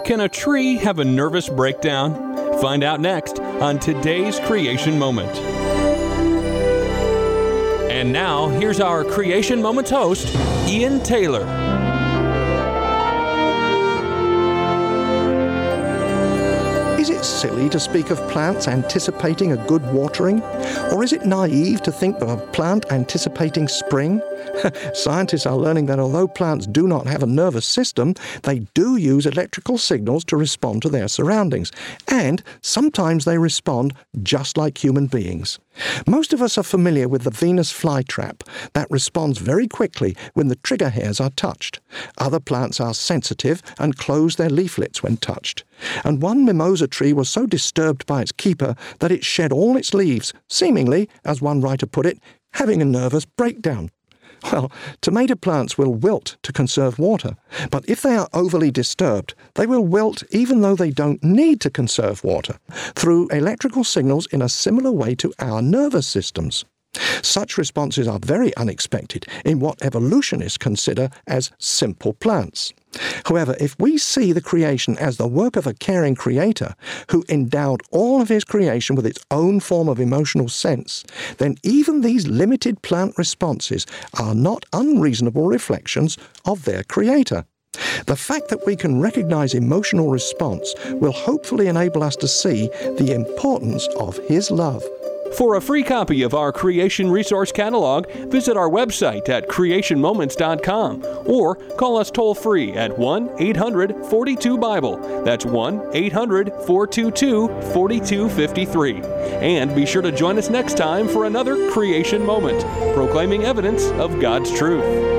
Can a tree have a nervous breakdown? Find out next on today's Creation Moment. And now, here's our Creation Moments host, Ian Taylor. Is it silly to speak of plants anticipating a good watering? Or is it naive to think of a plant anticipating spring? Scientists are learning that although plants do not have a nervous system, they do use electrical signals to respond to their surroundings. And sometimes they respond just like human beings. Most of us are familiar with the Venus flytrap that responds very quickly when the trigger hairs are touched. Other plants are sensitive and close their leaflets when touched. And one mimosa tree was so disturbed by its keeper that it shed all its leaves, seemingly, as one writer put it, having a nervous breakdown. Well, tomato plants will wilt to conserve water, but if they are overly disturbed, they will wilt even though they don't need to conserve water, through electrical signals in a similar way to our nervous systems. Such responses are very unexpected in what evolutionists consider as simple plants. However, if we see the creation as the work of a caring creator who endowed all of his creation with its own form of emotional sense, then even these limited plant responses are not unreasonable reflections of their creator. The fact that we can recognize emotional response will hopefully enable us to see the importance of his love. For a free copy of our Creation Resource Catalog, visit our website at creationmoments.com or call us toll-free at 1-800-42-BIBLE. That's 1-800-422-4253. And be sure to join us next time for another Creation Moment, proclaiming evidence of God's truth.